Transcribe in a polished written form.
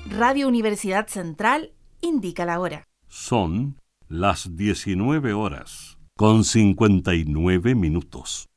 Radio Universidad Central indica la hora. Son las 19 horas con 59 minutos.